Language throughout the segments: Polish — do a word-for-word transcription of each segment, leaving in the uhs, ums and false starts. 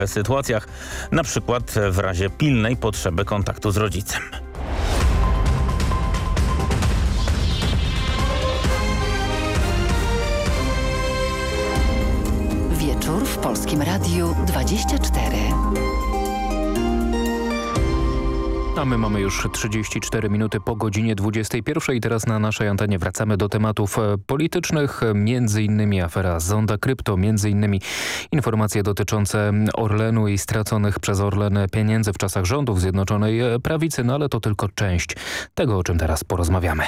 sytuacjach, na przykład w razie pilnej potrzeby kontaktu z rodzicem. Wieczór w Polskim Radiu dwadzieścia cztery. A my mamy już trzydzieści cztery minuty po godzinie dwudziestej pierwszej i teraz na naszej antenie wracamy do tematów politycznych, między innymi afera Zonda Krypto, między innymi informacje dotyczące Orlenu i straconych przez Orlen pieniędzy w czasach rządów Zjednoczonej Prawicy, no ale to tylko część tego, o czym teraz porozmawiamy.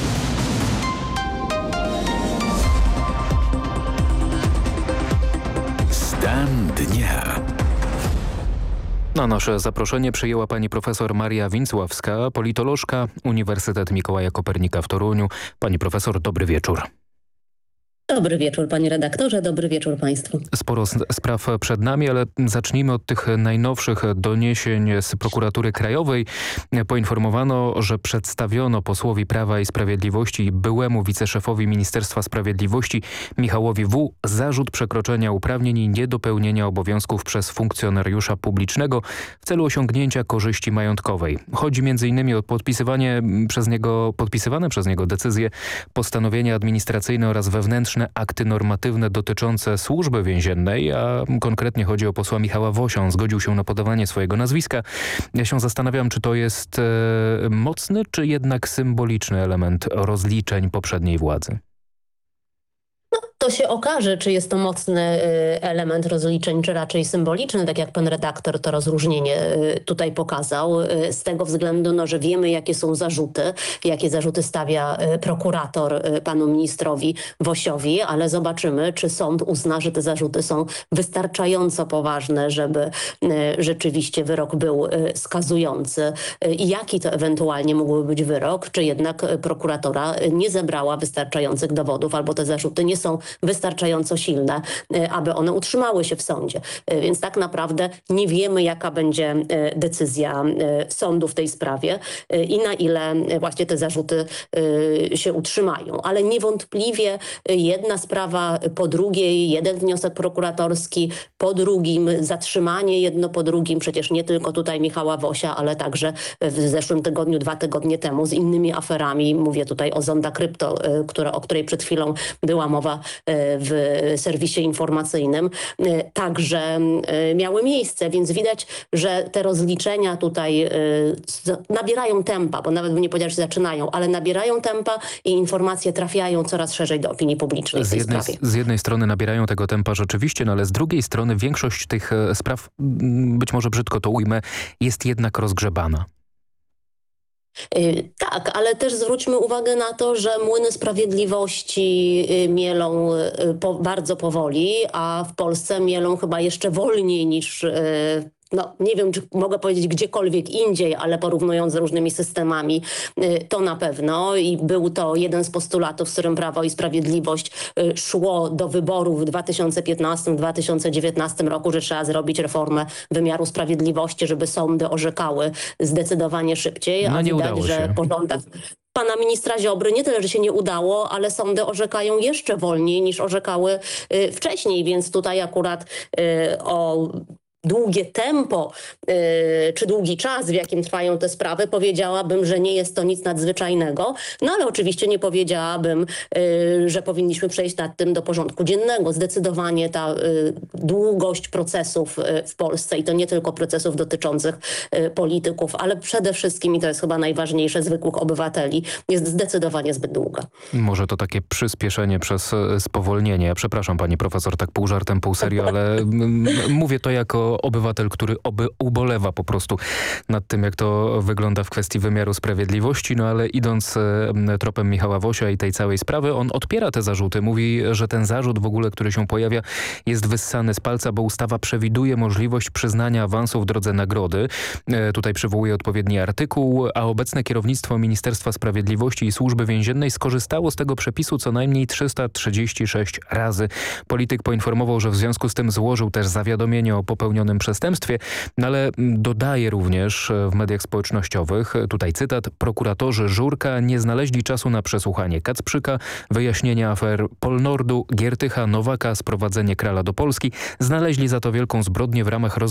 Stan dnia. Na nasze zaproszenie przyjęła pani profesor Maria Więcławska, politolożka, Uniwersytet Mikołaja Kopernika w Toruniu. Pani profesor, dobry wieczór. Dobry wieczór, panie redaktorze, dobry wieczór państwu. Sporo spraw przed nami, ale zacznijmy od tych najnowszych doniesień z Prokuratury Krajowej. Poinformowano, że przedstawiono posłowi Prawa i Sprawiedliwości i byłemu wiceszefowi Ministerstwa Sprawiedliwości Michałowi W. zarzut przekroczenia uprawnień i niedopełnienia obowiązków przez funkcjonariusza publicznego w celu osiągnięcia korzyści majątkowej. Chodzi między innymi o podpisywanie przez niego, podpisywane przez niego decyzje, postanowienia administracyjne oraz wewnętrzne akty normatywne dotyczące służby więziennej, a konkretnie chodzi o posła Michała Wosia. On zgodził się na podawanie swojego nazwiska. Ja się zastanawiam, czy to jest e, mocny, czy jednak symboliczny element rozliczeń poprzedniej władzy. No, to się okaże, czy jest to mocny element rozliczeń, czy raczej symboliczny, tak jak pan redaktor to rozróżnienie tutaj pokazał, z tego względu, no, że wiemy, jakie są zarzuty, jakie zarzuty stawia prokurator panu ministrowi Wosiowi, ale zobaczymy, czy sąd uzna, że te zarzuty są wystarczająco poważne, żeby rzeczywiście wyrok był skazujący i jaki to ewentualnie mógłby być wyrok, czy jednak prokuratora nie zebrała wystarczających dowodów, albo te zarzuty nie są wystarczająco silne, aby one utrzymały się w sądzie. Więc tak naprawdę nie wiemy, jaka będzie decyzja sądu w tej sprawie i na ile właśnie te zarzuty się utrzymają. Ale niewątpliwie jedna sprawa po drugiej, jeden wniosek prokuratorski po drugim, zatrzymanie jedno po drugim, przecież nie tylko tutaj Michała Wosia, ale także w zeszłym tygodniu, dwa tygodnie temu z innymi aferami. Mówię tutaj o Zonda Krypto, która, o której przed chwilą była mowa w serwisie informacyjnym, także miały miejsce, więc widać, że te rozliczenia tutaj nabierają tempa, bo nawet bym nie powiedziała, że zaczynają, ale nabierają tempa i informacje trafiają coraz szerzej do opinii publicznej w tej z jednej, sprawie. Z jednej strony nabierają tego tempa rzeczywiście, no ale z drugiej strony większość tych spraw, być może brzydko to ujmę, jest jednak rozgrzebana. Yy, tak, ale też zwróćmy uwagę na to, że młyny sprawiedliwości yy, mielą yy, po, bardzo powoli, a w Polsce mielą chyba jeszcze wolniej niż... Yy, No, nie wiem, czy mogę powiedzieć gdziekolwiek indziej, ale porównując z różnymi systemami, to na pewno. I był to jeden z postulatów, z którym Prawo i Sprawiedliwość szło do wyborów w dwa tysiące piętnastym dwa tysiące dziewiętnastym roku, że trzeba zrobić reformę wymiaru sprawiedliwości, żeby sądy orzekały zdecydowanie szybciej. No, a nie widać, udało że się. po rządach pana ministra Ziobry nie tyle, że się nie udało, ale sądy orzekają jeszcze wolniej niż orzekały y, wcześniej, więc tutaj akurat y, o... długie tempo yy, czy długi czas, w jakim trwają te sprawy, powiedziałabym, że nie jest to nic nadzwyczajnego, no ale oczywiście nie powiedziałabym, yy, że powinniśmy przejść nad tym do porządku dziennego. Zdecydowanie ta yy, długość procesów yy, w Polsce i to nie tylko procesów dotyczących yy, polityków, ale przede wszystkim, i to jest chyba najważniejsze, zwykłych obywateli, jest zdecydowanie zbyt długa. Może to takie przyspieszenie przez spowolnienie. Ja przepraszam pani profesor, tak pół żartem, pół serio, ale m- mówię to jako obywatel, który oby ubolewa po prostu nad tym, jak to wygląda w kwestii wymiaru sprawiedliwości, no ale idąc e, tropem Michała Wosia i tej całej sprawy, on odpiera te zarzuty. Mówi, że ten zarzut w ogóle, który się pojawia, jest wyssany z palca, bo ustawa przewiduje możliwość przyznania awansu w drodze nagrody. E, tutaj przywołuje odpowiedni artykuł, a obecne kierownictwo Ministerstwa Sprawiedliwości i Służby Więziennej skorzystało z tego przepisu co najmniej trzysta trzydzieści sześć razy. Polityk poinformował, że w związku z tym złożył też zawiadomienie o popełnionym przestępstwie, no ale dodaje również w mediach społecznościowych, tutaj cytat, prokuratorzy Żurka nie znaleźli czasu na przesłuchanie Kacprzyka, wyjaśnienie afer Polnordu, Giertycha, Nowaka, sprowadzenie Krala do Polski. Znaleźli za to wielką zbrodnię w ramach roz